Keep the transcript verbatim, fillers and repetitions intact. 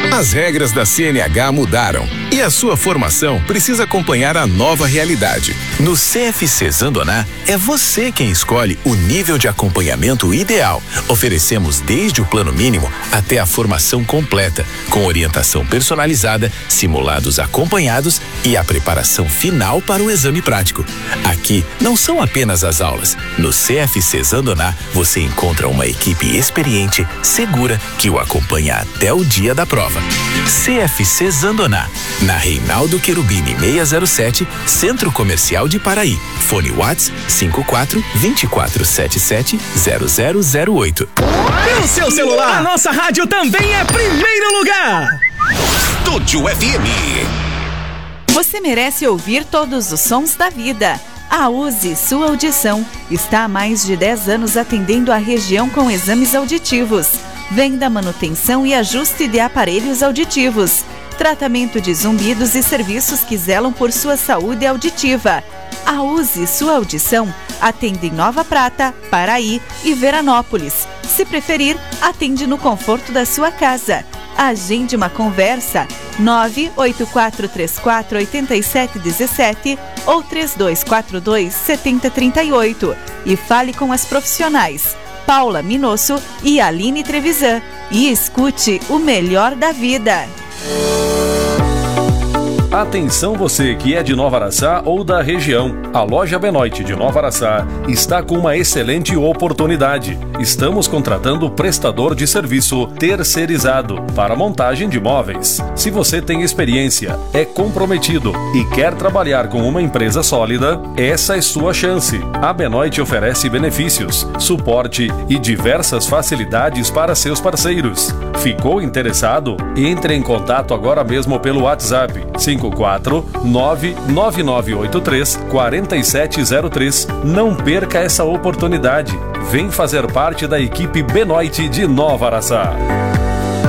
As regras da C N H mudaram e a sua formação precisa acompanhar a nova realidade. No C F C Zandoná, é você quem escolhe o nível de acompanhamento ideal. Oferecemos desde o plano mínimo até a formação completa, com orientação personalizada, simulados acompanhados e a preparação final para o exame prático. Aqui não são apenas as aulas. No C F C Zandoná, você encontra uma equipe experiente, segura, que o acompanha até o dia da prova. C F C Zandoná, na Reinaldo Querubini seiscentos e sete, Centro Comercial de Paraí. Fone WhatsApp cinco quatro, dois quatro sete sete, zero zero zero oito. E o seu celular, a nossa rádio também é primeiro lugar. Estúdio F M. Você merece ouvir todos os sons da vida. A Use Sua Audição está há mais de dez anos atendendo a região com exames auditivos, venda, manutenção e ajuste de aparelhos auditivos, tratamento de zumbidos e serviços que zelam por sua saúde auditiva. A Use Sua Audição atende em Nova Prata, Paraí e Veranópolis. Se preferir, atende no conforto da sua casa. Agende uma conversa nove oito quatro três quatro oito sete um sete ou três dois quatro dois sete zero três oito e fale com as profissionais Paula Minosso e Aline Trevisan e escute o melhor da vida. Atenção você que é de Nova Araçá ou da região. A loja Benoit de Nova Araçá está com uma excelente oportunidade. Estamos contratando prestador de serviço terceirizado para montagem de móveis. Se você tem experiência, é comprometido e quer trabalhar com uma empresa sólida, essa é sua chance. A Benoit oferece benefícios, suporte e diversas facilidades para seus parceiros. Ficou interessado? Entre em contato agora mesmo pelo WhatsApp cinco quatro nove nove nove oito três quatro sete zero três. Não perca essa oportunidade. Vem fazer parte da equipe Benoit de Nova Araçá.